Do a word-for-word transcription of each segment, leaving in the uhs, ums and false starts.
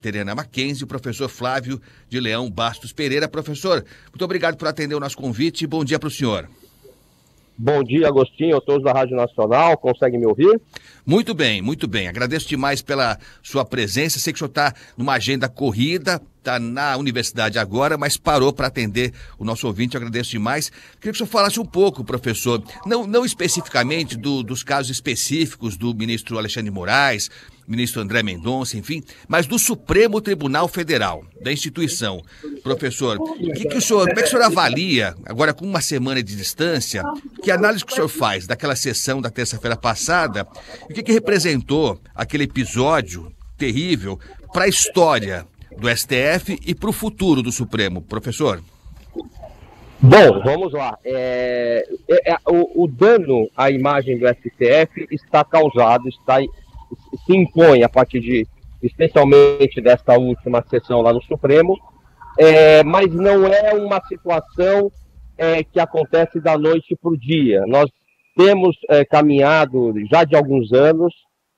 Terena Mackenzie e o professor Flávio de Leão Bastos Pereira. Professor, muito obrigado por atender o nosso convite e bom dia para o senhor. Bom dia, Agostinho, a todos da Rádio Nacional, consegue me ouvir? Muito bem, muito bem. Agradeço demais pela sua presença. Sei que o senhor está numa agenda corrida, está na universidade agora, mas parou para atender o nosso ouvinte. Eu agradeço demais. Queria que o senhor falasse um pouco, professor, não, não especificamente do, dos casos específicos do ministro Alexandre de Moraes, ministro André Mendonça, enfim, mas do Supremo Tribunal Federal, da instituição. Professor, o que, que o senhor, como é que o senhor avalia, agora com uma semana de distância, que análise que o senhor faz daquela sessão da terça-feira passada, e o que, que representou aquele episódio terrível para a história do S T F e para o futuro do Supremo, professor? Bom, vamos lá. É, é, é, o, o dano à imagem do S T F está causado, está, se impõe a partir de, especialmente desta última sessão lá no Supremo, é, mas não é uma situação é, que acontece da noite para o dia. Nós temos é, caminhado já de alguns anos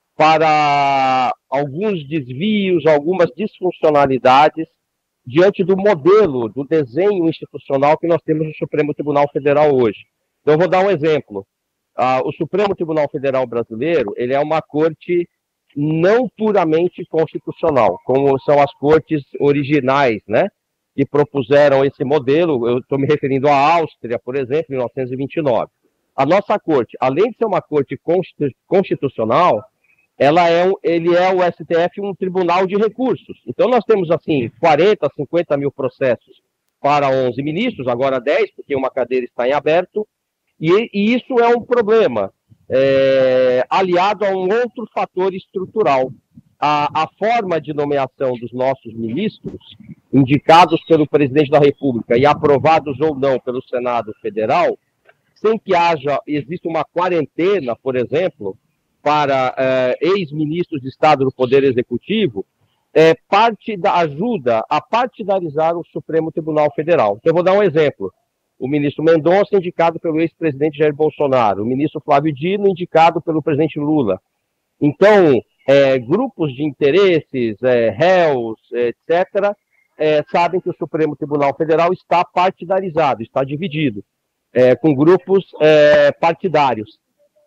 para alguns desvios, algumas disfuncionalidades diante do modelo, do desenho institucional que nós temos no Supremo Tribunal Federal hoje. Então, eu vou dar um exemplo. Ah, o Supremo Tribunal Federal brasileiro, ele é uma corte não puramente constitucional, como são as cortes originais, né, que propuseram esse modelo. Eu estou me referindo à Áustria, por exemplo, em mil novecentos e vinte e nove. A nossa corte, além de ser uma corte constitucional, ela é um, ele é o S T F um tribunal de recursos. Então nós temos assim quarenta, cinquenta mil processos para onze ministros, agora dez, porque uma cadeira está em aberto, e, e isso é um problema, é, aliado a um outro fator estrutural. A, a forma de nomeação dos nossos ministros, indicados pelo presidente da República e aprovados ou não pelo Senado Federal, sem que haja, exista uma quarentena, por exemplo, para eh, ex-ministros de Estado do Poder Executivo, é parte da ajuda a partidarizar o Supremo Tribunal Federal. Então, eu vou dar um exemplo. O ministro Mendonça, indicado pelo ex-presidente Jair Bolsonaro. O ministro Flávio Dino, indicado pelo presidente Lula. Então, é, grupos de interesses, é, réus, etcétera, é, sabem que o Supremo Tribunal Federal está partidarizado, está dividido, é, com grupos é, partidários.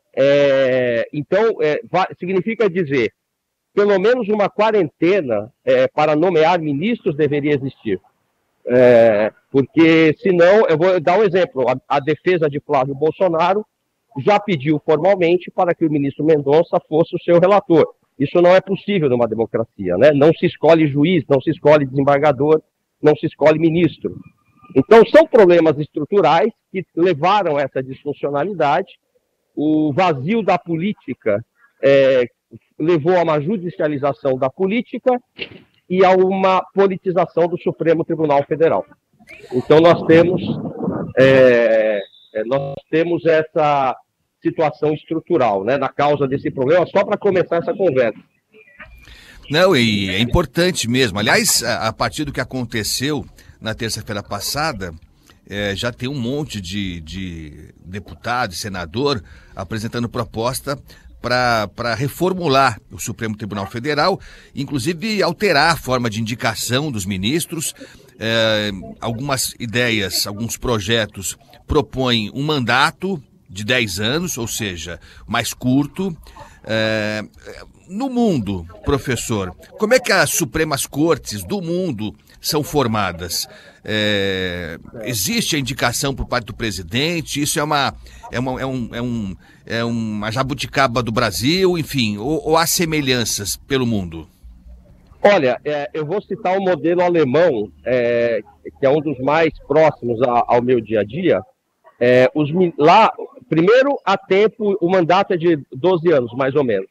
É, então, é, vai, significa dizer, pelo menos uma quarentena é, para nomear ministros deveria existir. É, porque, senão, eu vou dar um exemplo, a, a defesa de Flávio Bolsonaro já pediu formalmente para que o ministro Mendonça fosse o seu relator. Isso não é possível numa democracia, né? Não se escolhe juiz, não se escolhe desembargador, não se escolhe ministro. Então, são problemas estruturais que levaram a essa disfuncionalidade. O vazio da política é, levou a uma judicialização da política e a uma politização do Supremo Tribunal Federal. Então nós temos, é, nós temos essa situação estrutural, né, na causa desse problema, só para começar essa conversa. Não, e é importante mesmo. Aliás, a, a partir do que aconteceu na terça-feira passada, É, já tem um monte de, de deputado e senador apresentando proposta para reformular o Supremo Tribunal Federal, inclusive alterar a forma de indicação dos ministros. É, algumas ideias, alguns projetos propõem um mandato de dez anos, ou seja, mais curto. É, no mundo, professor, como é que as Supremas Cortes do mundo são formadas? É, existe a indicação por parte do presidente? Isso é uma, é uma, é um, é um, é uma jabuticaba do Brasil, enfim, ou, ou há semelhanças pelo mundo? Olha, é, eu vou citar o modelo alemão, é, que é um dos mais próximos a, ao meu dia a dia. É, os, lá, primeiro, há tempo, o mandato é de doze anos, mais ou menos.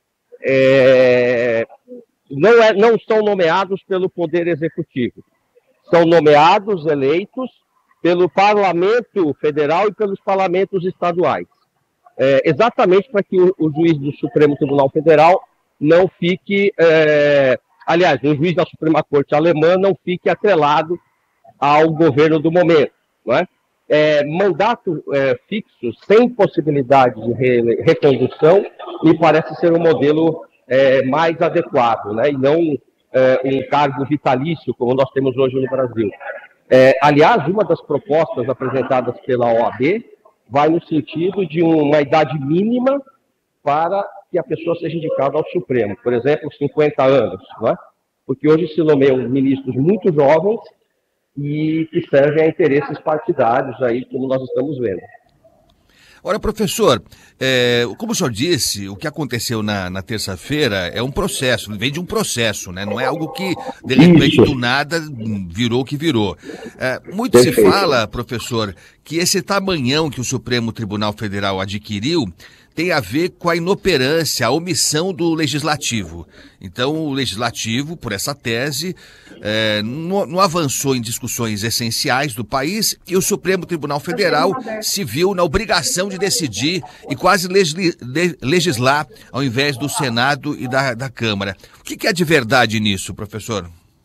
É, não, é, não são nomeados pelo Poder Executivo. São nomeados, eleitos, pelo Parlamento Federal e pelos parlamentos estaduais. É, exatamente para que o, o juiz do Supremo Tribunal Federal não fique... É, aliás, o juiz da Suprema Corte alemã não fique atrelado ao governo do momento, não é? É, mandato é, fixo, sem possibilidade de re, recondução, me parece ser um modelo é, mais adequado, né? E não é, um cargo vitalício, como nós temos hoje no Brasil. É, aliás, uma das propostas apresentadas pela O A B vai no sentido de uma idade mínima para que a pessoa seja indicada ao Supremo. Por exemplo, cinquenta anos, não é? Porque hoje se nomeiam ministros muito jovens e que servem a interesses partidários, aí, como nós estamos vendo. Ora, professor, é, como o senhor disse, o que aconteceu na, na terça-feira é um processo, vem de um processo, né? Não é algo que, de repente, Isso. do nada, virou o que virou. É, muito Perfeito. se fala, professor, que esse tamanhão que o Supremo Tribunal Federal adquiriu tem a ver com a inoperância, a omissão do Legislativo. Então, o Legislativo, por essa tese, é, não, não avançou em discussões essenciais do país e o Supremo Tribunal Federal se viu na obrigação de decidir e quase legisli, de, legislar ao invés do Senado e da, da Câmara. O que, que é de verdade nisso, professor?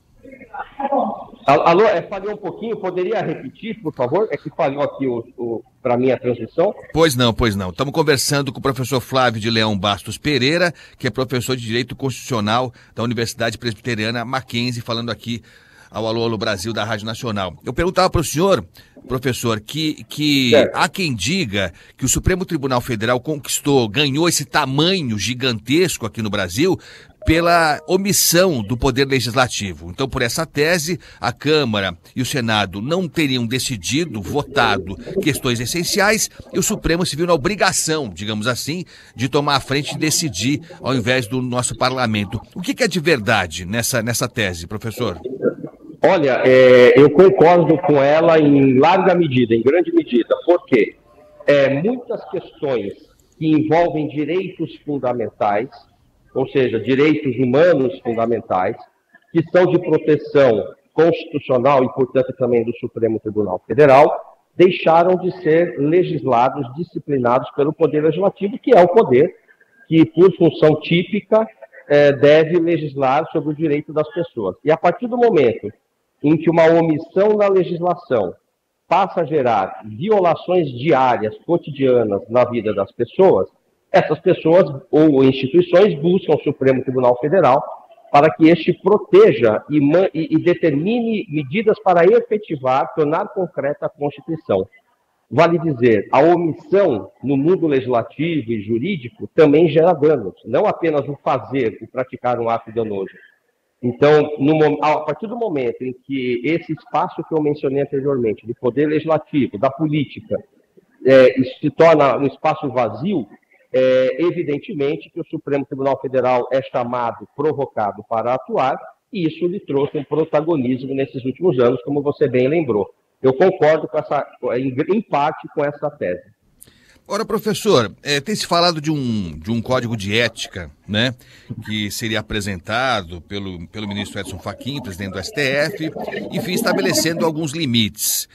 Alô, é, falhou um pouquinho, poderia repetir, por favor? É que falhou aqui o, o, para mim a transmissão. Pois não, pois não. Estamos conversando com o professor Flávio de Leão Bastos Pereira, que é professor de Direito Constitucional da Universidade Presbiteriana Mackenzie, falando aqui ao Alô Alô Brasil da Rádio Nacional. Eu perguntava para o senhor, professor, que, que há quem diga que o Supremo Tribunal Federal conquistou, ganhou esse tamanho gigantesco aqui no Brasil pela omissão do Poder Legislativo. Então, por essa tese, a Câmara e o Senado não teriam decidido, votado questões essenciais e o Supremo se viu na obrigação, digamos assim, de tomar a frente e decidir ao invés do nosso parlamento. O que, que é de verdade nessa, nessa tese, professor? Olha, é, eu concordo com ela em larga medida, em grande medida. Por quê? É, muitas questões que envolvem direitos fundamentais, ou seja, direitos humanos fundamentais, que são de proteção constitucional e, portanto, também do Supremo Tribunal Federal, deixaram de ser legislados, disciplinados pelo Poder Legislativo, que é o poder que, por função típica, eh, deve legislar sobre o direito das pessoas. E a partir do momento em que uma omissão na legislação passa a gerar violações diárias, cotidianas, na vida das pessoas, essas pessoas ou instituições buscam o Supremo Tribunal Federal para que este proteja e, e, e determine medidas para efetivar, tornar concreta a Constituição. Vale dizer, a omissão no mundo legislativo e jurídico também gera danos, não apenas o fazer, o praticar um ato danoso. Então, no, a partir do momento em que esse espaço que eu mencionei anteriormente, do poder legislativo, da política, é, se torna um espaço vazio, É, evidentemente que o Supremo Tribunal Federal é chamado, provocado para atuar, e isso lhe trouxe um protagonismo nesses últimos anos, como você bem lembrou. Eu concordo com essa, em, em parte com essa tese. Ora, professor, é, tem se falado de um, de um código de ética, né, que seria apresentado pelo, pelo ministro Edson Fachin, presidente do S T F, enfim, estabelecendo alguns limites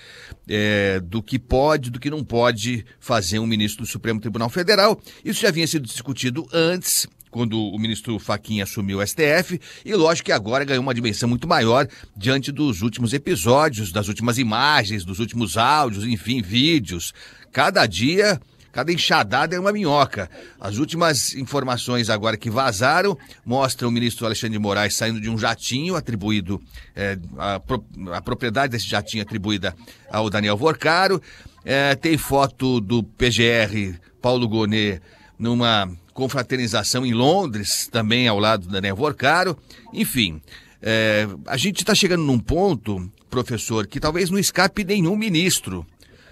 é, do que pode, do que não pode fazer um ministro do Supremo Tribunal Federal. Isso já vinha sido discutido antes, quando o ministro Fachin assumiu o S T F, e lógico que agora ganhou uma dimensão muito maior diante dos últimos episódios, das últimas imagens, dos últimos áudios, enfim, vídeos. Cada dia, cada enxadada é uma minhoca. As últimas informações agora que vazaram mostram o ministro Alexandre de Moraes saindo de um jatinho atribuído, é, a, a propriedade desse jatinho atribuída ao Daniel Vorcaro. É, tem foto do P G R Paulo Gonet numa confraternização em Londres, também ao lado do Daniel Vorcaro. Enfim, é, a gente está chegando num ponto, professor, que talvez não escape nenhum ministro.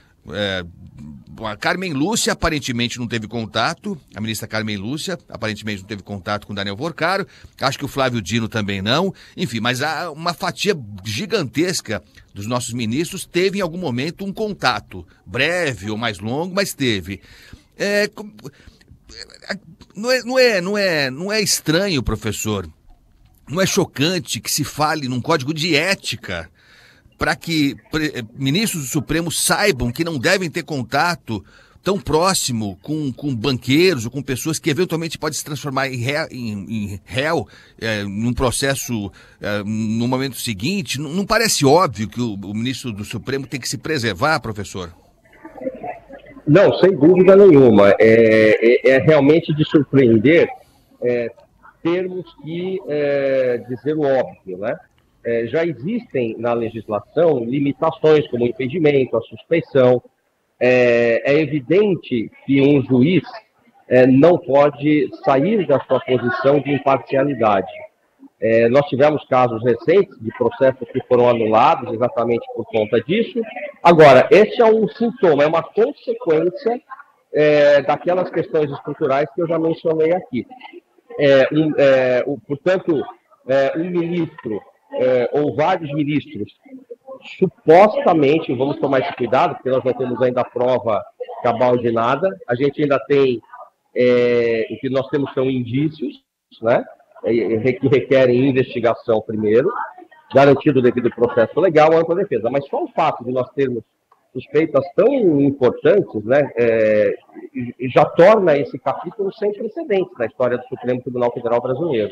É, a Carmen Lúcia aparentemente não teve contato, a ministra Carmen Lúcia aparentemente não teve contato com o Daniel Vorcaro, acho que o Flávio Dino também não, enfim, mas há uma fatia gigantesca dos nossos ministros teve em algum momento um contato, breve ou mais longo, mas teve. É, não, é, não, é, não, é, não é estranho, professor, não é chocante que se fale num código de ética para que ministros do Supremo saibam que não devem ter contato tão próximo com, com banqueiros ou com pessoas que eventualmente podem se transformar em réu, em, em réu é, num processo, é, no momento seguinte? Não, não parece óbvio que o, o ministro do Supremo tem que se preservar, professor? Não, sem dúvida nenhuma. É, é, é realmente de surpreender é, termos que é, dizer o óbvio, né? É, já existem na legislação limitações como o impedimento, a suspeição. É, é evidente que um juiz é, não pode sair da sua posição de imparcialidade. É, nós tivemos casos recentes de processos que foram anulados exatamente por conta disso. Agora, esse é um sintoma, é uma consequência é, daquelas questões estruturais que eu já mencionei aqui. É, um, é, o, portanto, é, um ministro é, ou vários ministros, supostamente, vamos tomar esse cuidado, porque nós não temos ainda a prova cabal de nada, a gente ainda tem, é, o que nós temos são indícios, né, que requerem investigação primeiro, garantido o devido processo legal, ampla defesa. Mas só o fato de nós termos suspeitas tão importantes, né, é, já torna esse capítulo sem precedentes na história do Supremo Tribunal Federal Brasileiro.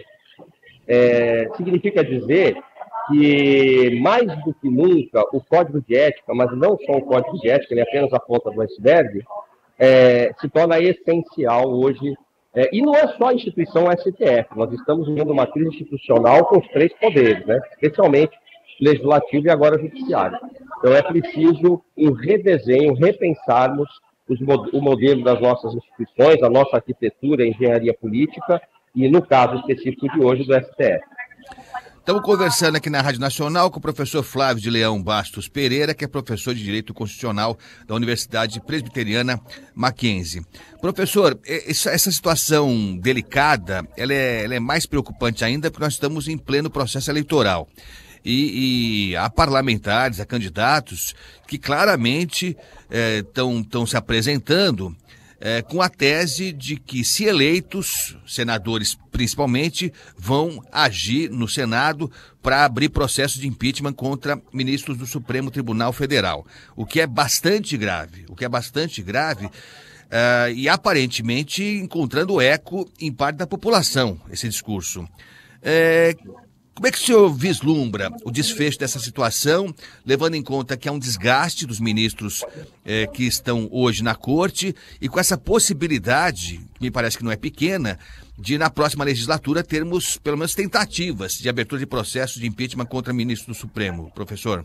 É, significa dizer que, mais do que nunca, o Código de Ética, mas não só o Código de Ética, ele é apenas a ponta do iceberg, é, se torna essencial hoje. É, e não é só a instituição S T F, nós estamos vivendo uma crise institucional com os três poderes, né? Especialmente legislativo e agora judiciário. Então é preciso um redesenho, repensarmos os, o modelo das nossas instituições, a nossa arquitetura, a engenharia política e, no caso específico de hoje, do S T F. Estamos conversando aqui na Rádio Nacional com o professor Flávio de Leão Bastos Pereira, que é professor de Direito Constitucional da Universidade Presbiteriana Mackenzie. Professor, essa situação delicada, ela é, ela é mais preocupante ainda porque nós estamos em pleno processo eleitoral. E, e há parlamentares, há candidatos que claramente estão é, se apresentando É, com a tese de que, se eleitos, senadores principalmente, vão agir no Senado para abrir processo de impeachment contra ministros do Supremo Tribunal Federal, o que é bastante grave, o que é bastante grave uh, e aparentemente encontrando eco em parte da população, esse discurso. É, Como é que o senhor vislumbra o desfecho dessa situação, levando em conta que há um desgaste dos ministros eh, que estão hoje na corte e com essa possibilidade, que me parece que não é pequena, de na próxima legislatura termos pelo menos tentativas de abertura de processo de impeachment contra ministros do Supremo, professor?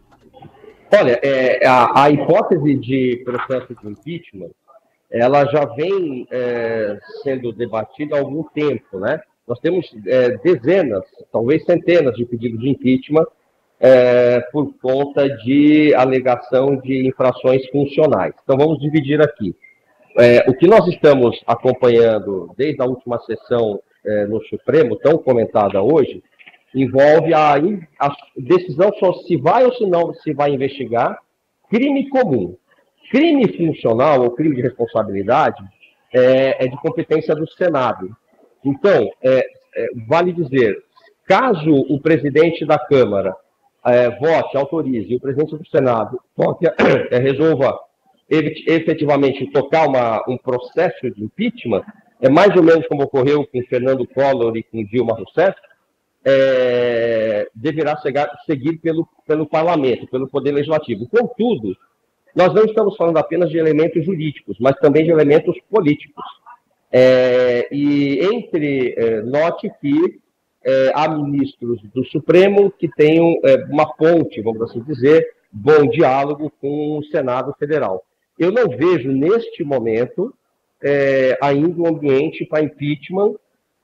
Olha, é, a, a hipótese de processo de impeachment, ela já vem é, sendo debatida há algum tempo, né? Nós temos é, dezenas, talvez centenas de pedidos de impeachment é, por conta de alegação de infrações funcionais. Então, vamos dividir aqui. É, o que nós estamos acompanhando desde a última sessão é, no Supremo, tão comentada hoje, envolve a, a decisão sobre se vai ou se não se vai investigar crime comum. Crime funcional ou crime de responsabilidade é, é de competência do Senado. Então, é, é, vale dizer, caso o presidente da Câmara é, vote, autorize, e o presidente do Senado vote, é, resolva efetivamente tocar uma, um processo de impeachment, é mais ou menos como ocorreu com Fernando Collor e com Dilma Rousseff, é, deverá chegar, seguir pelo, pelo parlamento, pelo poder legislativo. Contudo, nós não estamos falando apenas de elementos jurídicos, mas também de elementos políticos. É, e entre, é, note que é, há ministros do Supremo que tenham é, uma ponte, vamos assim dizer, bom diálogo com o Senado Federal. Eu não vejo, neste momento, é, ainda um ambiente para impeachment,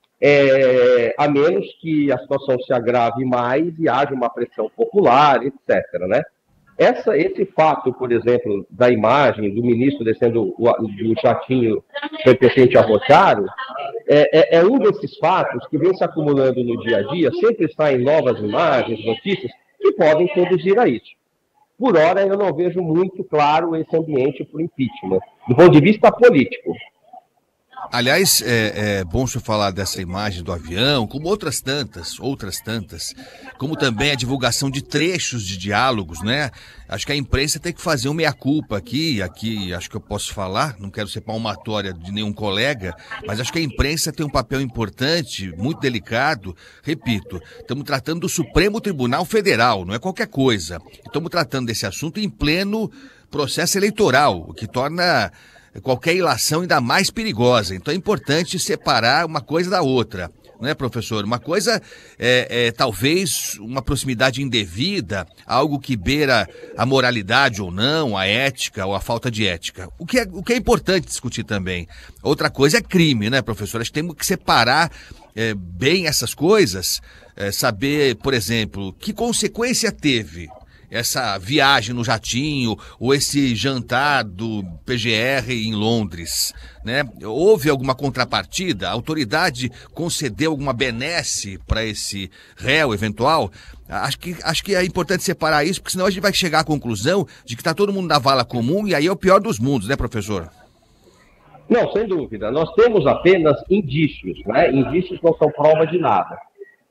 é, a menos que a situação se agrave mais e haja uma pressão popular, etcétera, né? Essa, esse fato, por exemplo, da imagem do ministro descendo o, do jatinho pertencente a Rosário, é, é, é um desses fatos que vem se acumulando no dia a dia, sempre saem novas imagens, notícias, que podem conduzir a isso. Por hora, eu não vejo muito claro esse ambiente para o impeachment, do ponto de vista político. Aliás, é, é bom o senhor falar dessa imagem do avião, como outras tantas, outras tantas, como também a divulgação de trechos de diálogos, né? Acho que a imprensa tem que fazer uma meia-culpa aqui, aqui acho que eu posso falar, não quero ser palmatória de nenhum colega, mas acho que a imprensa tem um papel importante, muito delicado, repito, estamos tratando do Supremo Tribunal Federal, não é qualquer coisa, estamos tratando desse assunto em pleno processo eleitoral, o que torna qualquer ilação ainda mais perigosa. Então é importante separar uma coisa da outra. né, professor? Uma coisa é, é talvez uma proximidade indevida, algo que beira a moralidade ou não, a ética ou a falta de ética. O que é, o que é importante discutir também. Outra coisa é crime, né, professor? Acho que temos que separar é, bem essas coisas, é, saber, por exemplo, que consequência teve essa viagem no jatinho ou esse jantar do P G R em Londres, né? Houve alguma contrapartida? A autoridade concedeu alguma benesse para esse réu eventual? Acho que, acho que é importante separar isso, porque senão a gente vai chegar à conclusão de que está todo mundo na vala comum e aí é o pior dos mundos, né, professor? Não, sem dúvida. Nós temos apenas indícios, né? Indícios não são prova de nada.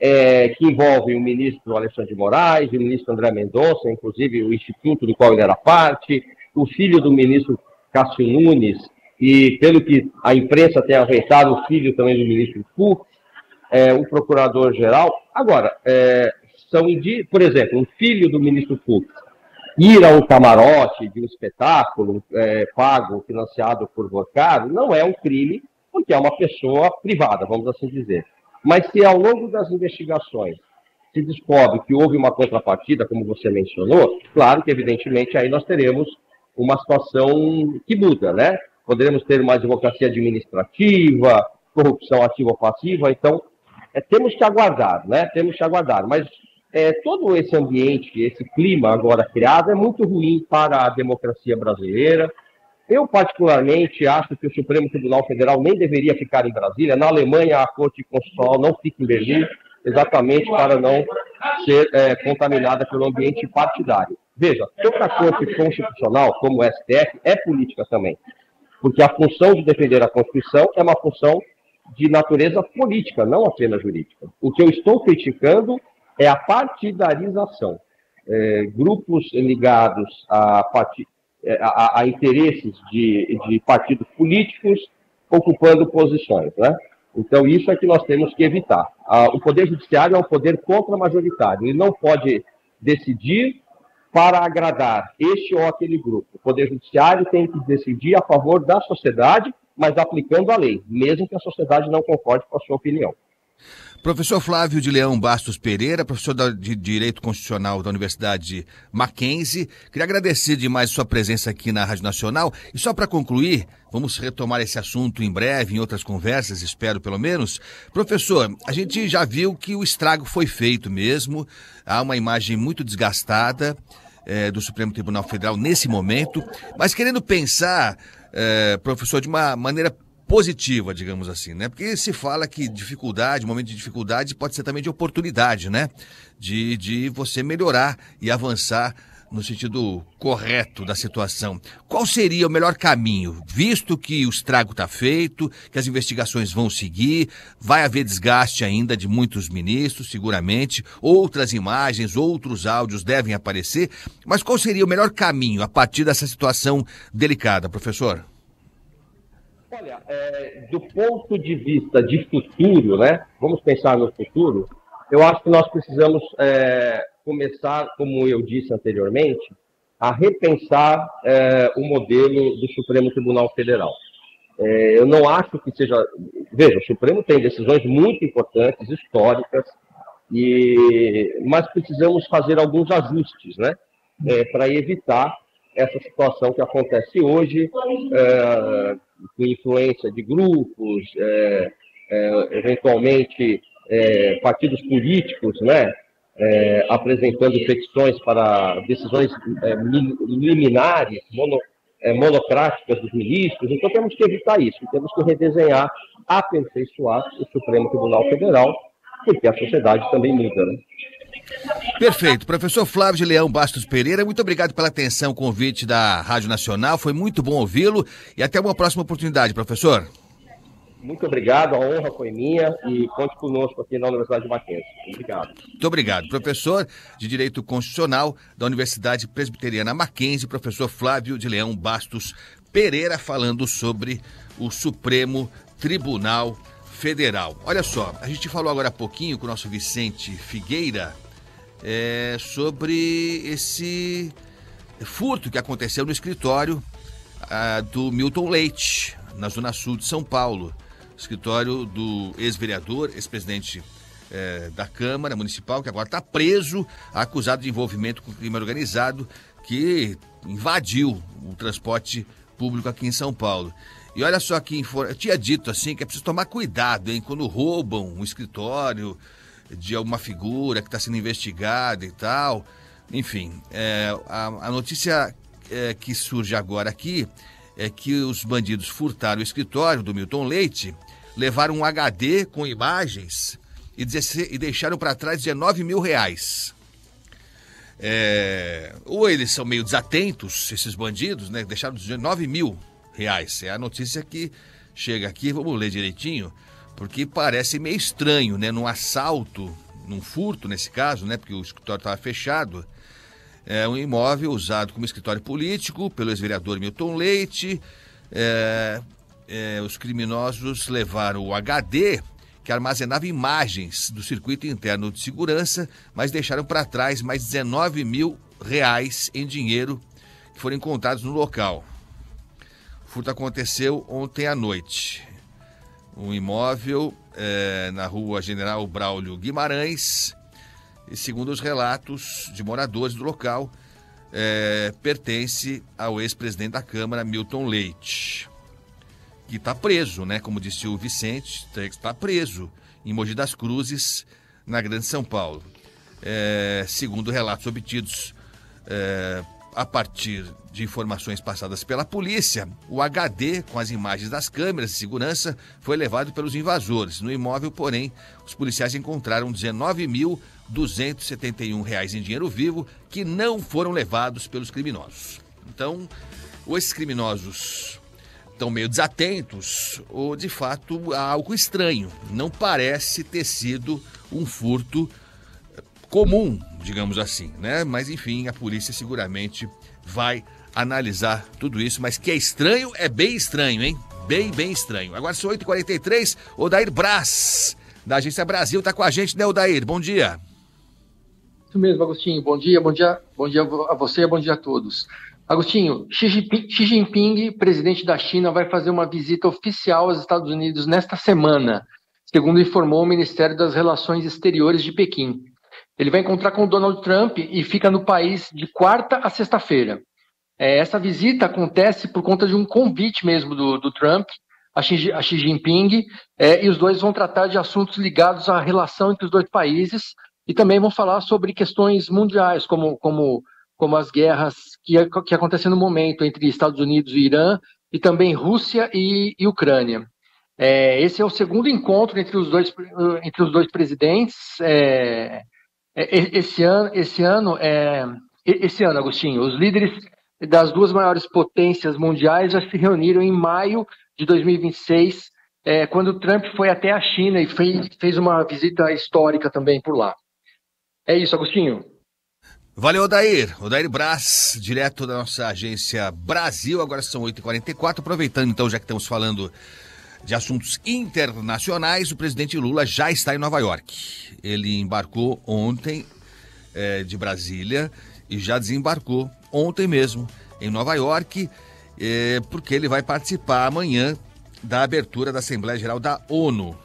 É, que envolvem o ministro Alexandre de Moraes, o ministro André Mendonça, inclusive o instituto do qual ele era parte, o filho do ministro Cássio Nunes, e pelo que a imprensa tem ajeitado, o filho também do ministro Fux, é, o procurador-geral. Agora, é, são indi... por exemplo, um filho do ministro Fux ir a um camarote de um espetáculo é, pago, financiado por Vocaro, não é um crime, porque é uma pessoa privada, vamos assim dizer. Mas se ao longo das investigações se descobre que houve uma contrapartida, como você mencionou, claro que, evidentemente, aí nós teremos uma situação que muda, né? Poderemos ter uma advocacia administrativa, corrupção ativa ou passiva, então é, temos que aguardar, né? Temos que aguardar, mas é, todo esse ambiente, esse clima agora criado é muito ruim para a democracia brasileira. Eu, particularmente, acho que o Supremo Tribunal Federal nem deveria ficar em Brasília. Na Alemanha, a Corte Constitucional não fica em Berlim, exatamente para não ser é, contaminada pelo ambiente partidário. Veja, toda a Corte Constitucional, como o S T F, é política também, porque a função de defender a Constituição é uma função de natureza política, não apenas jurídica. O que eu estou criticando é a partidarização. É, grupos ligados a partidos, A, a interesses de, de partidos políticos ocupando posições, né? Então, isso é que nós temos que evitar. Ah, o Poder Judiciário é um poder contra-majoritário. Ele não pode decidir para agradar este ou aquele grupo. O Poder Judiciário tem que decidir a favor da sociedade, mas aplicando a lei, mesmo que a sociedade não concorde com a sua opinião. Professor Flávio de Leão Bastos Pereira, professor de Direito Constitucional da Universidade Mackenzie, queria agradecer demais a sua presença aqui na Rádio Nacional. E só para concluir, vamos retomar esse assunto em breve, em outras conversas, espero pelo menos. Professor, a gente já viu que o estrago foi feito mesmo, há uma imagem muito desgastada é, do Supremo Tribunal Federal nesse momento, mas querendo pensar, é, professor, de uma maneira positiva, digamos assim, né? Porque se fala que dificuldade, momento de dificuldade pode ser também de oportunidade, né? De, de você melhorar e avançar no sentido correto da situação. Qual seria o melhor caminho, visto que o estrago está feito, que as investigações vão seguir, vai haver desgaste ainda de muitos ministros, seguramente, outras imagens, outros áudios devem aparecer, mas qual seria o melhor caminho a partir dessa situação delicada, professor? Olha, é, do ponto de vista de futuro, né? Vamos pensar no futuro. Eu acho que nós precisamos é, começar, como eu disse anteriormente, a repensar é, o modelo do Supremo Tribunal Federal. É, eu não acho que seja... Veja, o Supremo tem decisões muito importantes, históricas, e, mas precisamos fazer alguns ajustes, né? É, para evitar essa situação que acontece hoje, é, com influência de grupos, é, é, eventualmente é, partidos políticos, né, é, apresentando petições para decisões é, liminares, mono, é, monocráticas dos ministros. Então temos que evitar isso, temos que redesenhar, aperfeiçoar o Supremo Tribunal Federal, porque a sociedade também muda, né? Perfeito. Professor Flávio de Leão Bastos Pereira, muito obrigado pela atenção, convite da Rádio Nacional, foi muito bom ouvi-lo e até uma próxima oportunidade, professor. Muito obrigado, a honra foi minha e conte conosco aqui na Universidade de Mackenzie. Obrigado. Muito obrigado. Professor de Direito Constitucional da Universidade Presbiteriana Mackenzie, professor Flávio de Leão Bastos Pereira, falando sobre o Supremo Tribunal Federal. Olha só, a gente falou agora há pouquinho com o nosso Vicente Figueira é, sobre esse furto que aconteceu no escritório ah, do Milton Leite, na Zona Sul de São Paulo. escritório do ex-vereador, ex-presidente é, da Câmara Municipal, que agora está preso, acusado de envolvimento com crime organizado, que invadiu o transporte público aqui em São Paulo. E olha só que eu tinha dito assim que é preciso tomar cuidado, hein, quando roubam um escritório de alguma figura que está sendo investigada e tal. Enfim, é, a, a notícia é, que surge agora aqui é que os bandidos furtaram o escritório do Milton Leite, levaram um H D com imagens e, e deixaram para trás dezenove mil reais. É, ou eles são meio desatentos, esses bandidos, né? Deixaram dezenove mil reais. É a notícia que chega aqui, vamos ler direitinho, porque parece meio estranho, né? Num assalto, num furto nesse caso, né? Porque o escritório estava fechado. É um imóvel usado como escritório político pelo ex-vereador Milton Leite. É, é, os criminosos levaram o H D que armazenava imagens do circuito interno de segurança, mas deixaram para trás mais dezenove mil reais em dinheiro que foram encontrados no local. O furto aconteceu ontem à noite. Um imóvel é, na rua General Braulio Guimarães, e segundo os relatos de moradores do local, é, pertence ao ex-presidente da Câmara, Milton Leite, que está preso, né? Como disse o Vicente, está preso em Mogi das Cruzes, na Grande São Paulo. É, segundo relatos obtidos é, a partir de informações passadas pela polícia, o H D com as imagens das câmeras de segurança foi levado pelos invasores. No imóvel, porém, os policiais encontraram dezenove mil duzentos e setenta e um reais em dinheiro vivo que não foram levados pelos criminosos. Então, esses criminosos estão meio desatentos ou, de fato, há algo estranho. Não parece ter sido um furto comum, digamos assim, né? Mas, enfim, a polícia seguramente vai analisar tudo isso, mas que é estranho, é bem estranho, hein? Bem, bem estranho. Agora são oito e quarenta e três, Odair Braz, da Agência Brasil, está com a gente, né, Odair? Bom dia. Isso mesmo, Agostinho. Bom dia, bom dia, bom dia a você e bom dia a todos. Agostinho, Xi Jinping, Xi Jinping, presidente da China, vai fazer uma visita oficial aos Estados Unidos nesta semana, segundo informou o Ministério das Relações Exteriores de Pequim. Ele vai encontrar com o Donald Trump e fica no país de quarta a sexta-feira. É, essa visita acontece por conta de um convite mesmo do, do Trump a Xi, a Xi Jinping, é, e os dois vão tratar de assuntos ligados à relação entre os dois países e também vão falar sobre questões mundiais, como, como, como as guerras que, que acontecem no momento entre Estados Unidos e Irã, e também Rússia e, e Ucrânia. É, esse é o segundo encontro entre os dois, entre os dois presidentes. É, esse ano, esse ano, é, esse ano, Agostinho, os líderes das duas maiores potências mundiais já se reuniram em maio de dois mil e vinte e seis, é, quando Trump foi até a China e fez, fez uma visita histórica também por lá. É isso, Agostinho. Valeu, Odair. Odair Braz, direto da nossa agência Brasil. Agora são oito e quarenta e quatro. Aproveitando, então, já que estamos falando de assuntos internacionais, o presidente Lula já está em Nova York. Ele embarcou ontem é, de Brasília e já desembarcou ontem mesmo em Nova York, é, porque ele vai participar amanhã da abertura da Assembleia Geral da ONU.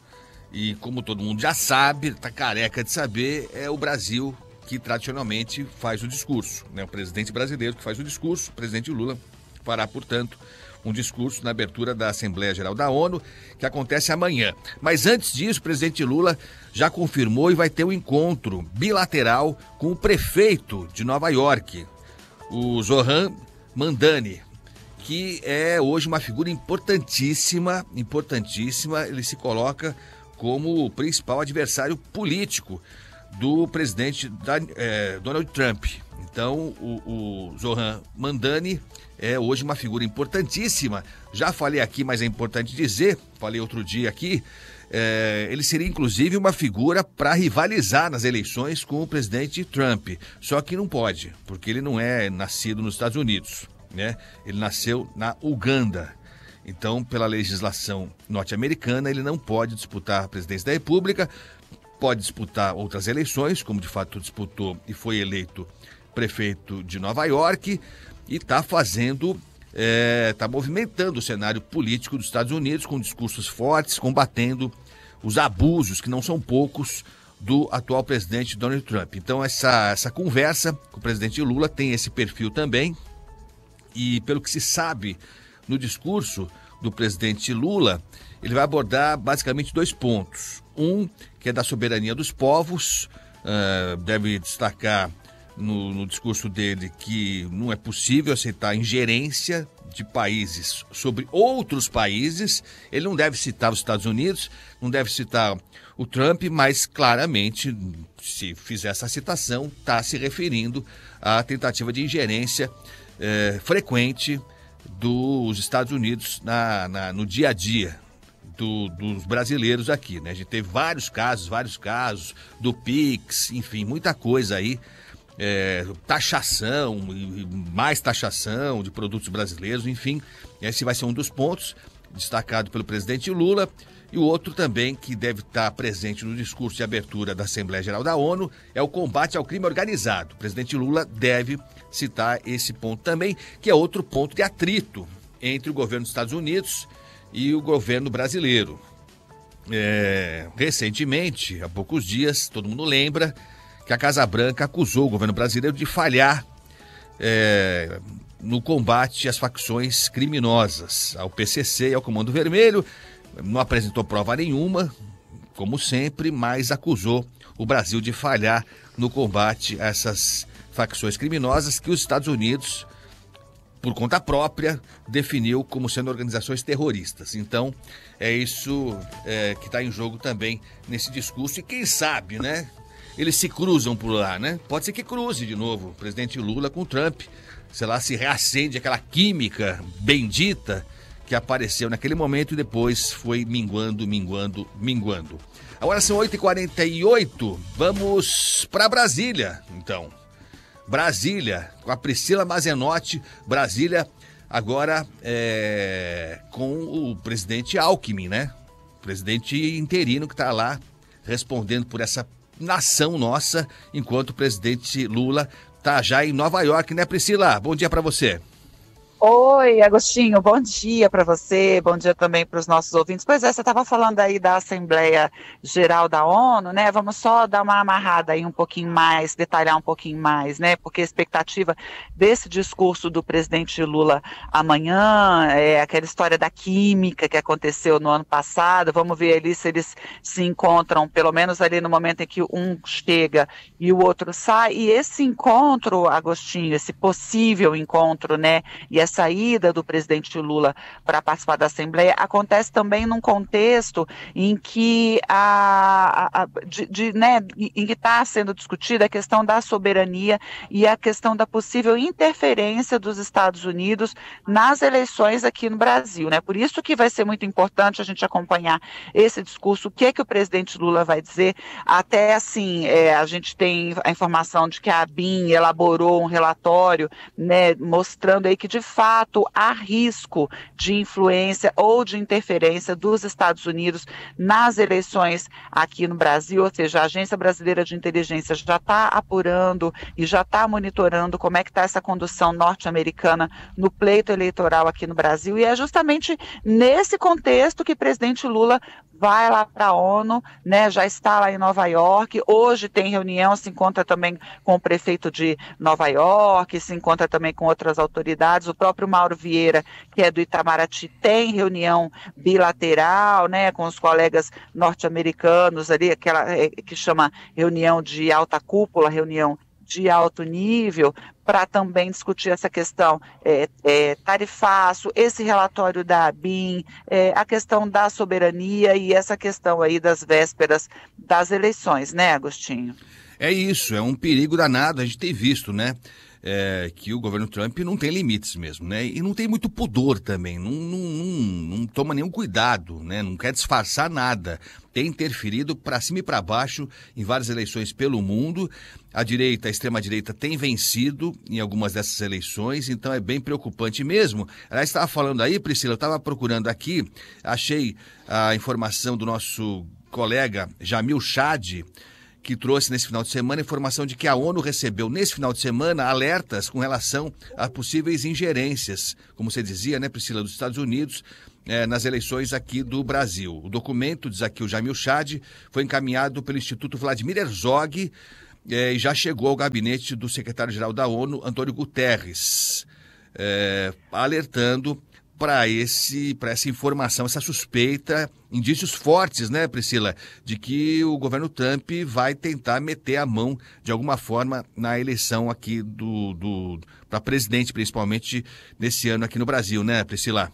E como todo mundo já sabe, está careca de saber, é o Brasil que tradicionalmente faz o discurso, né? O presidente brasileiro que faz o discurso, o presidente Lula fará, portanto, um discurso na abertura da Assembleia Geral da ONU, que acontece amanhã. Mas antes disso, o presidente Lula já confirmou e vai ter um encontro bilateral com o prefeito de Nova York, o Zohran Mamdani, que é hoje uma figura importantíssima, importantíssima, ele se coloca como o principal adversário político do presidente da, é, Donald Trump. Então, o, o Zohran Mamdani é hoje uma figura importantíssima. Já falei aqui, mas é importante dizer, falei outro dia aqui, é, ele seria inclusive uma figura para rivalizar nas eleições com o presidente Trump. Só que não pode, porque ele não é nascido nos Estados Unidos, né? Ele nasceu na Uganda. Então, pela legislação norte-americana, ele não pode disputar a presidência da República, pode disputar outras eleições, como de fato disputou e foi eleito prefeito de Nova York, e está fazendo está movimentando o cenário político dos Estados Unidos com discursos fortes, combatendo os abusos, que não são poucos, do atual presidente Donald Trump. Então essa, essa conversa com o presidente Lula tem esse perfil também, e pelo que se sabe no discurso do presidente Lula, ele vai abordar basicamente dois pontos. Um, que é da soberania dos povos, uh, deve destacar no, no discurso dele que não é possível aceitar ingerência de países sobre outros países. Ele não deve citar os Estados Unidos, não deve citar o Trump, mas claramente, se fizer essa citação, está se referindo à tentativa de ingerência eh, frequente dos Estados Unidos na, na, no dia a dia do, dos brasileiros aqui, né? A gente teve vários casos, vários casos do Pix, enfim, muita coisa aí. É, taxação e mais taxação de produtos brasileiros, enfim, esse vai ser um dos pontos destacado pelo presidente Lula. E o outro também que deve estar presente no discurso de abertura da Assembleia Geral da ONU é o combate ao crime organizado. O presidente Lula deve citar esse ponto também, que é outro ponto de atrito entre o governo dos Estados Unidos e o governo brasileiro. É, recentemente, há poucos dias, todo mundo lembra que a Casa Branca acusou o governo brasileiro de falhar é, no combate às facções criminosas, ao P C C e ao Comando Vermelho. Não apresentou prova nenhuma, como sempre, mas acusou o Brasil de falhar no combate a essas facções criminosas que os Estados Unidos, por conta própria, definiu como sendo organizações terroristas. Então, é isso é, que está em jogo também nesse discurso. E quem sabe, né? Eles se cruzam por lá, né? Pode ser que cruze de novo o presidente Lula com o Trump. Sei lá, se reacende aquela química bendita que apareceu naquele momento e depois foi minguando, minguando, minguando. Agora são oito e quarenta e oito, vamos para Brasília, então. Brasília, com a Priscila Mazenotti. Brasília agora é, com o presidente Alckmin, né? O presidente interino que está lá respondendo por essa nação nossa, enquanto o presidente Lula está já em Nova York, né, Priscila? Bom dia para você. Oi, Agostinho, bom dia para você, bom dia também para os nossos ouvintes. Pois é, você estava falando aí da Assembleia Geral da ONU, né? Vamos só dar uma amarrada aí um pouquinho mais, detalhar um pouquinho mais, né? Porque a expectativa desse discurso do presidente Lula amanhã, é aquela história da química que aconteceu no ano passado. Vamos ver ali se eles se encontram, pelo menos ali no momento em que um chega e o outro sai. E esse encontro, Agostinho, esse possível encontro, né? E essa saída do presidente Lula para participar da Assembleia acontece também num contexto em que a, a, a de, de, né, em que está sendo discutida a questão da soberania e a questão da possível interferência dos Estados Unidos nas eleições aqui no Brasil, né? Por isso que vai ser muito importante a gente acompanhar esse discurso, o que é que o presidente Lula vai dizer. Até assim, é, a gente tem a informação de que a ABIN elaborou um relatório, né, mostrando aí que de fato fato há risco de influência ou de interferência dos Estados Unidos nas eleições aqui no Brasil, ou seja, a Agência Brasileira de Inteligência já está apurando e já está monitorando como é que está essa condução norte-americana no pleito eleitoral aqui no Brasil, e é justamente nesse contexto que o presidente Lula vai lá para a ONU, né, já está lá em Nova York, hoje tem reunião, se encontra também com o prefeito de Nova York, se encontra também com outras autoridades, o próprio Mauro Vieira, que é do Itamaraty, tem reunião bilateral, né, com os colegas norte-americanos ali, aquela é, que chama reunião de alta cúpula, reunião de alto nível, para também discutir essa questão é, é, tarifaço, esse relatório da ABIN, é, a questão da soberania e essa questão aí das vésperas das eleições, né, Agostinho? É isso, é um perigo danado, a gente tem visto, né? É, que o governo Trump não tem limites mesmo, né? E não tem muito pudor também, não, não, não, não toma nenhum cuidado, né? Não quer disfarçar nada. Tem interferido para cima e para baixo em várias eleições pelo mundo. A direita, a extrema-direita tem vencido em algumas dessas eleições, então é bem preocupante mesmo. Ela estava falando aí, Priscila, eu estava procurando aqui, achei a informação do nosso colega Jamil Chad, que trouxe nesse final de semana a informação de que a ONU recebeu nesse final de semana alertas com relação a possíveis ingerências, como você dizia, né, Priscila, dos Estados Unidos, eh, nas eleições aqui do Brasil. O documento, diz aqui o Jamil Chad, foi encaminhado pelo Instituto Vladimir Herzog eh, e já chegou ao gabinete do secretário-geral da ONU, Antônio Guterres, eh, alertando para esse, para essa informação, essa suspeita, indícios fortes, né, Priscila, de que o governo Trump vai tentar meter a mão, de alguma forma, na eleição aqui do, do para presidente, principalmente nesse ano aqui no Brasil, né, Priscila?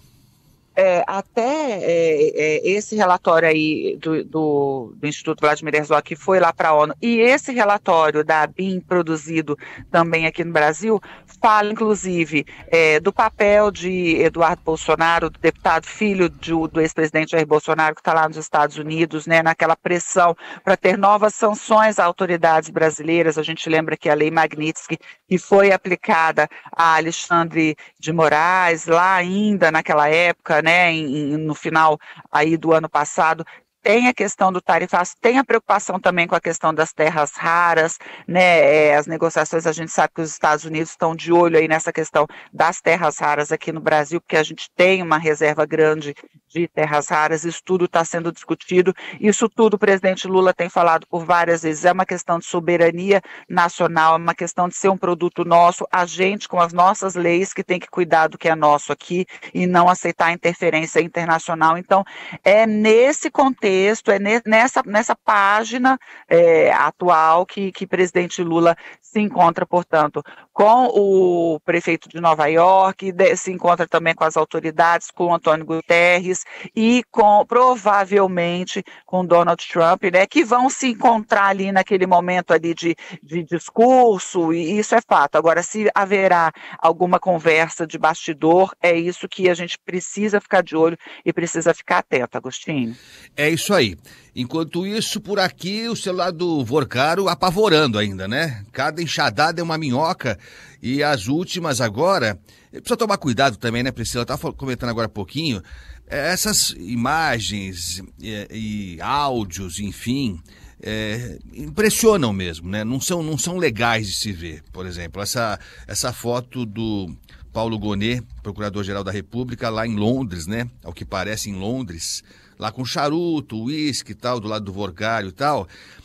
É, até é, é, esse relatório aí do, do, do Instituto Vladimir Herzog, que foi lá para a ONU, e esse relatório da A B I M, produzido também aqui no Brasil, fala, inclusive, é, do papel de Eduardo Bolsonaro, do deputado filho de, do ex-presidente Jair Bolsonaro, que está lá nos Estados Unidos, né, naquela pressão para ter novas sanções a autoridades brasileiras. A gente lembra que a Lei Magnitsky, que foi aplicada a Alexandre de Moraes, lá ainda naquela época, né, Em, em, no final aí do ano passado, tem a questão do tarifaço, tem a preocupação também com a questão das terras raras, né, é, as negociações, a gente sabe que os Estados Unidos estão de olho aí nessa questão das terras raras aqui no Brasil, porque a gente tem uma reserva grande de terras raras, isso tudo está sendo discutido, isso tudo o presidente Lula tem falado por várias vezes, é uma questão de soberania nacional, é uma questão de ser um produto nosso, a gente com as nossas leis que tem que cuidar do que é nosso aqui e não aceitar interferência internacional. Então, é nesse contexto, é nessa, nessa página é, atual que o presidente Lula se encontra, portanto, com o prefeito de Nova York, de, se encontra também com as autoridades, com o Antônio Guterres e com, provavelmente com Donald Trump, né, que vão se encontrar ali naquele momento ali de, de discurso, e isso é fato. Agora, se haverá alguma conversa de bastidor, é isso que a gente precisa ficar de olho e precisa ficar atento, Agostinho. É isso aí. Enquanto isso, por aqui, o celular do Vorcaro apavorando ainda, né? Cada enxadada é uma minhoca e as últimas agora... Precisa tomar cuidado também, né, Priscila? Eu estava comentando agora há pouquinho. Essas imagens e, e áudios, enfim... É, impressionam mesmo, né? Não são, não são legais de se ver. Por exemplo, essa, essa foto do Paulo Gonet, procurador-geral da República, lá em Londres, né? Ao que parece, em Londres, lá com charuto, uísque e tal, do lado do Vorgário e tal.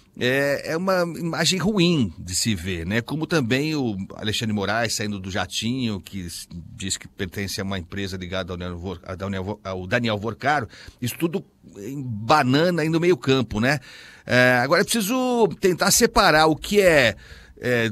É, é uma imagem ruim de se ver, né? Como também o Alexandre de Moraes saindo do jatinho, que diz que pertence a uma empresa ligada ao Daniel, ao Daniel Vorcaro. Isso tudo em banana aí no meio campo, né? É, agora é preciso tentar separar o que é, é,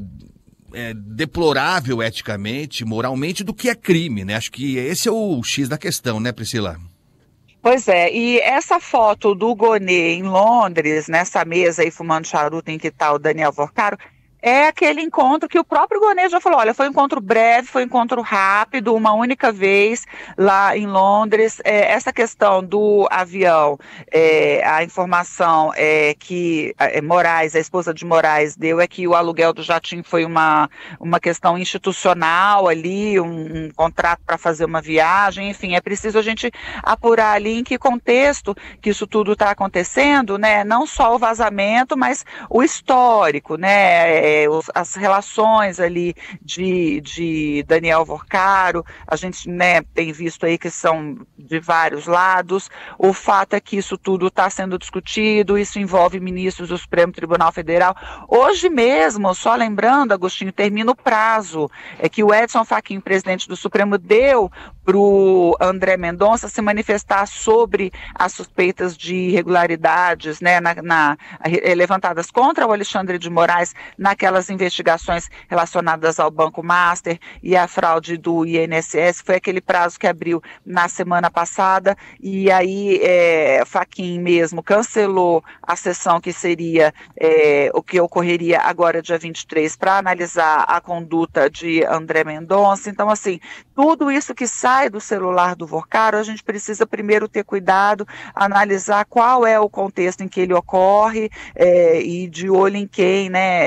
é deplorável eticamente, moralmente, do que é crime, né? Acho que esse é o X da questão, né, Priscila? Pois é, e essa foto do Gonet em Londres, nessa mesa aí fumando charuto em que está o Daniel Vorcaro, é aquele encontro que o próprio Gonet já falou, olha, foi um encontro breve, foi um encontro rápido, uma única vez lá em Londres. É, essa questão do avião, é, a informação é que é, Moraes, a esposa de Moraes deu, é que o aluguel do jatinho foi uma, uma questão institucional ali, um, um contrato para fazer uma viagem, enfim, é preciso a gente apurar ali em que contexto que isso tudo está acontecendo, né, não só o vazamento, mas o histórico, né, É, os, as relações ali de, de Daniel Vorcaro, a gente, né, tem visto aí que são de vários lados. O fato é que isso tudo está sendo discutido, isso envolve ministros do Supremo Tribunal Federal. Hoje mesmo, só lembrando, Agostinho, termina o prazo, é que o Edson Fachin, presidente do Supremo, deu para o André Mendonça se manifestar sobre as suspeitas de irregularidades, né, na, na, levantadas contra o Alexandre de Moraes naquelas investigações relacionadas ao Banco Master e à fraude do I N S S. Foi aquele prazo que abriu na semana passada, e aí é, Fachin mesmo cancelou a sessão que seria é, o que ocorreria agora dia vinte e três para analisar a conduta de André Mendonça. Então, assim, tudo isso que sai do celular do Vorcaro, a gente precisa primeiro ter cuidado, analisar qual é o contexto em que ele ocorre é, e de olho em quem, né, é,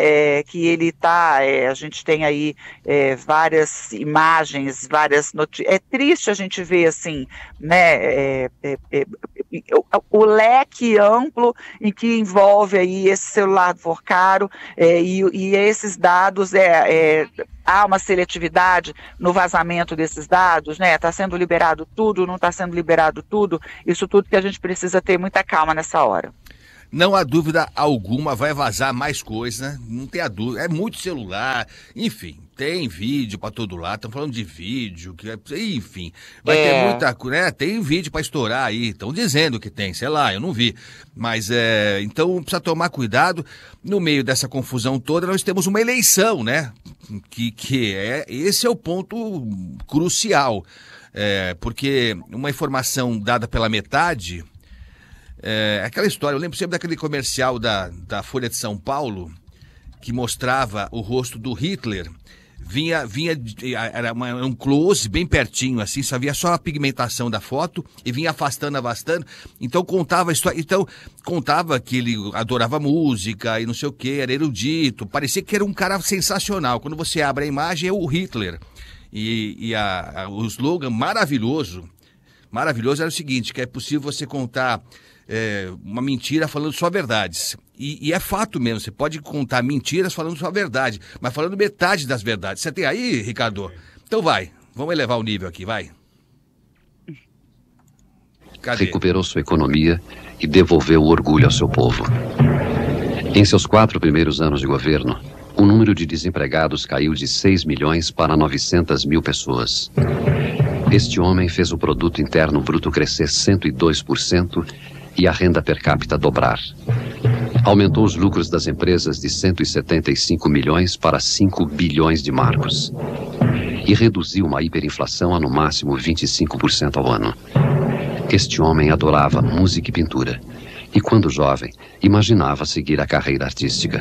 que ele está, é, a gente tem aí é, várias imagens, várias notícias, é triste a gente ver assim, né, é, é, é, o, o leque amplo em que envolve aí esse celular do Vorcaro, é, e, e esses dados, é, é, há uma seletividade no vazamento desses dados, né, está sendo liberado tudo, não está sendo liberado tudo, isso tudo que a gente precisa ter muita calma nessa hora. Não há dúvida alguma, vai vazar mais coisa, não tem a dúvida, é muito celular, enfim, tem vídeo para todo lado, estão falando de vídeo, que é, enfim, vai é. ter muita coisa, né? Tem vídeo para estourar aí, estão dizendo que tem, sei lá, eu não vi, mas é, então precisa tomar cuidado, no meio dessa confusão toda nós temos uma eleição, né, que, que é, esse é o ponto crucial, é, porque uma informação dada pela metade... É, aquela história, eu lembro sempre daquele comercial da, da Folha de São Paulo que mostrava o rosto do Hitler, vinha, vinha era uma, um close bem pertinho assim, só via só a pigmentação da foto e vinha afastando, afastando, então contava a história, então contava que ele adorava música e não sei o que, era erudito, parecia que era um cara sensacional, quando você abre a imagem é o Hitler e, e a, a, o slogan maravilhoso, maravilhoso era o seguinte, que é possível você contar É, uma mentira falando só verdades. E, e é fato mesmo, você pode contar mentiras falando só verdade, mas falando metade das verdades. Você tem aí, Ricardo? Então vai, vamos elevar o nível aqui, vai. Cadê? Recuperou sua economia e devolveu o orgulho ao seu povo. Em seus quatro primeiros anos de governo, o número de desempregados caiu de seis milhões para novecentas mil pessoas. Este homem fez o produto interno bruto crescer cento e dois por cento e a renda per capita dobrar. Aumentou os lucros das empresas de cento e setenta e cinco milhões para cinco bilhões de marcos. E reduziu uma hiperinflação a no máximo vinte e cinco por cento ao ano. Este homem adorava música e pintura. E quando jovem, imaginava seguir a carreira artística.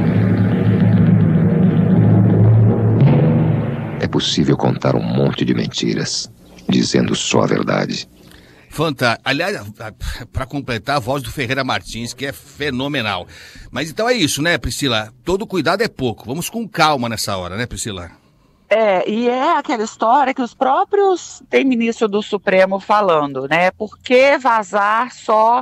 É possível contar um monte de mentiras, dizendo só a verdade. Fantástico. Aliás, para completar, a voz do Ferreira Martins, que é fenomenal. Mas então é isso, né, Priscila? Todo cuidado é pouco. Vamos com calma nessa hora, né, Priscila? É, e é aquela história que os próprios, tem ministro do Supremo falando, né, por que vazar só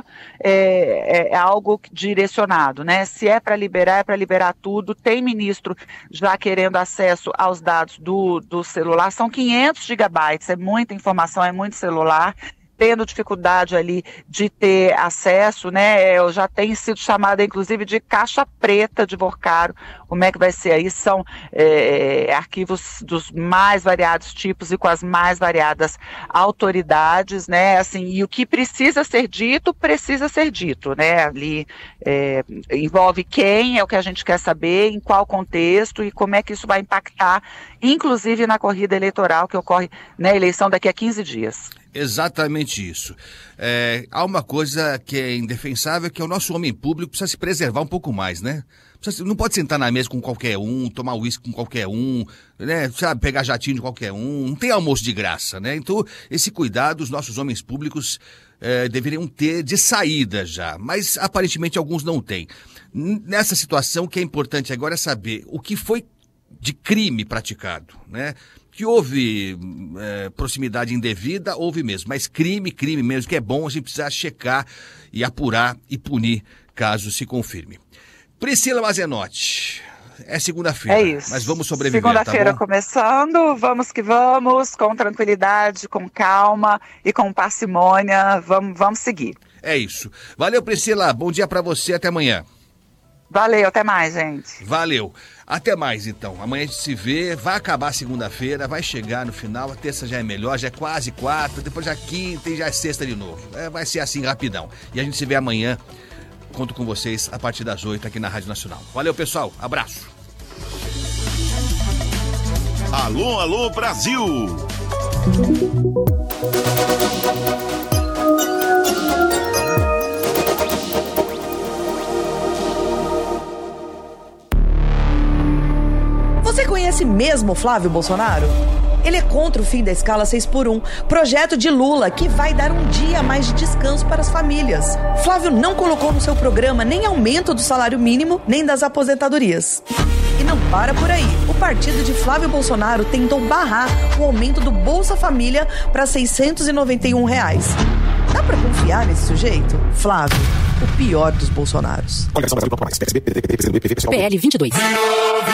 é, é algo direcionado, né, se é para liberar, é para liberar tudo, tem ministro já querendo acesso aos dados do, do celular, são quinhentos gigabytes, é muita informação, é muito celular, tendo dificuldade ali de ter acesso, né, eu já tenho sido chamada inclusive de caixa preta de Vorcaro, como é que vai ser aí, são é, arquivos dos mais variados tipos e com as mais variadas autoridades, né, assim, e o que precisa ser dito, precisa ser dito, né, ali é, envolve quem, é o que a gente quer saber, em qual contexto e como é que isso vai impactar, inclusive na corrida eleitoral que ocorre na eleição daqui a quinze dias. Exatamente isso. É, há uma coisa que é indefensável, que é o nosso homem público precisa se preservar um pouco mais, né? Precisa, não pode sentar na mesa com qualquer um, tomar uísque com qualquer um, né? Sabe, pegar jatinho de qualquer um, não tem almoço de graça, né? Então, esse cuidado os nossos homens públicos é, deveriam ter de saída já, mas aparentemente alguns não têm. Nessa situação, o que é importante agora é saber o que foi de crime praticado, né? Que houve é, proximidade indevida, houve mesmo, mas crime, crime mesmo, que é bom a gente precisar checar e apurar e punir caso se confirme. Priscila Mazenotti, é segunda-feira, é isso. Mas vamos sobreviver, segunda-feira tá bom? Começando, vamos que vamos, com tranquilidade, com calma e com parcimônia, vamos, vamos seguir. É isso. Valeu, Priscila, bom dia pra você, até amanhã. Valeu, até mais, gente. Valeu. Até mais, então. Amanhã a gente se vê, vai acabar segunda-feira, vai chegar no final, a terça já é melhor, já é quase quarta, depois já quinta e já é sexta de novo. É, vai ser assim rapidão. E a gente se vê amanhã, conto com vocês a partir das oito aqui na Rádio Nacional. Valeu, pessoal. Abraço. Alô, alô, Brasil! Você conhece mesmo Flávio Bolsonaro? Ele é contra o fim da escala seis por um, projeto de Lula que vai dar um dia a mais de descanso para as famílias. Flávio não colocou no seu programa nem aumento do salário mínimo, nem das aposentadorias. E não para por aí. O partido de Flávio Bolsonaro tentou barrar o aumento do Bolsa Família para seiscentos e noventa e um reais. Dá pra confiar nesse sujeito? Flávio, o pior dos Bolsonaros. P L vinte e dois.